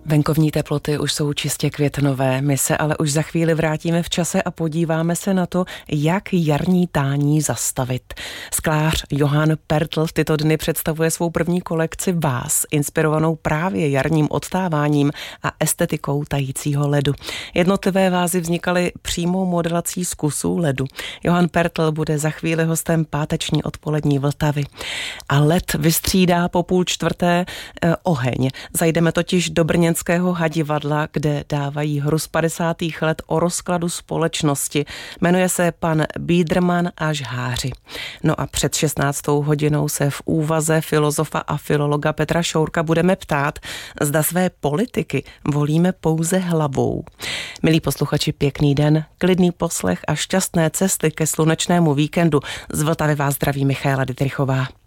Venkovní teploty už jsou čistě květnové, my se ale už za chvíli vrátíme v čase a podíváme se na to, jak jarní tání zastavit. Sklář Johann Pertl v tyto dny představuje svou první kolekci váz, inspirovanou právě jarním odtáváním a estetikou tajícího ledu. Jednotlivé vázy vznikaly přímou modelací z kusů ledu. Johann Pertl bude za chvíli hostem páteční odpolední Vltavy. A led vystřídá po 3:30 oheň. Zajdeme totiž do brněnského Hadivadla, kde dávají hru z 50. let o rozkladu společnosti. Jmenuje se Pan Biederman a žháři. No a před 16. hodinou se v úvaze filozofa a filologa Petra Šourka budeme ptát, zda své politiky volíme pouze hlavou. Milí posluchači, pěkný den, klidný poslech a šťastné cesty ke slunečnému víkendu. Z Vltavy vás zdraví Michaela Dittrichová.